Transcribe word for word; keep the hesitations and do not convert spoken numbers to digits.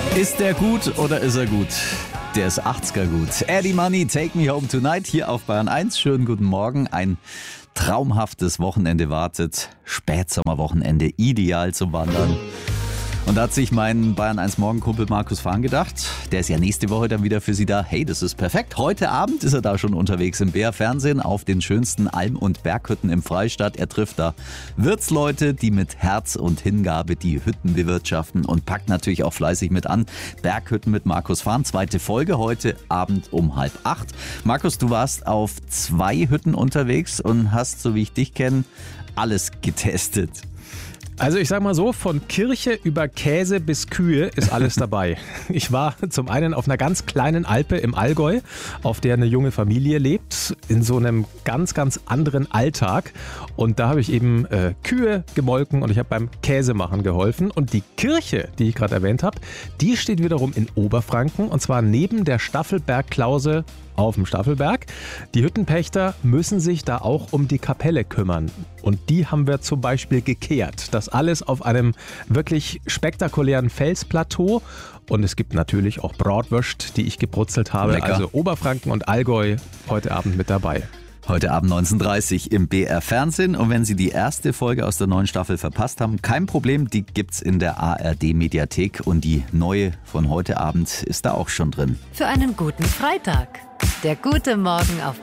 Ist der gut oder ist er gut? Der ist achtziger gut. Eddie Money, Take Me Home Tonight, hier auf Bayern eins. Schönen guten Morgen. Ein traumhaftes Wochenende wartet. Spätsommerwochenende, ideal zum Wandern. Und da hat sich mein Bayern eins Morgenkumpel Markus Fahn gedacht, der ist ja nächste Woche dann wieder für Sie da. Hey, das ist perfekt. Heute Abend ist er da schon unterwegs im B R Fernsehen auf den schönsten Alm- und Berghütten im Freistaat. Er trifft da Wirtsleute, die mit Herz und Hingabe die Hütten bewirtschaften und packt natürlich auch fleißig mit an. Berghütten mit Markus Fahn, zweite Folge, heute Abend um halb acht. Markus, du warst auf zwei Hütten unterwegs und hast, so wie ich dich kenne, alles getestet. Also ich sag mal so, von Kirche über Käse bis Kühe ist alles dabei. Ich war zum einen auf einer ganz kleinen Alpe im Allgäu, auf der eine junge Familie lebt, in so einem ganz, ganz anderen Alltag. Und da habe ich eben äh, Kühe gemolken und ich habe beim Käsemachen geholfen. Und die Kirche, die ich gerade erwähnt habe, die steht wiederum in Oberfranken und zwar neben der Staffelberg-Klause auf dem Staffelberg. Die Hüttenpächter müssen sich da auch um die Kapelle kümmern. Und die haben wir zum Beispiel gekehrt. Das alles auf einem wirklich spektakulären Felsplateau. Und es gibt natürlich auch Bratwürst, die ich gebrutzelt habe. Lecker. Also Oberfranken und Allgäu heute Abend mit dabei. Heute Abend neunzehn Uhr dreißig im B R Fernsehen. Und wenn Sie die erste Folge aus der neuen Staffel verpasst haben, kein Problem, die gibt's in der A R D-Mediathek. Und die neue von heute Abend ist da auch schon drin. Für einen guten Freitag. Der gute Morgen auf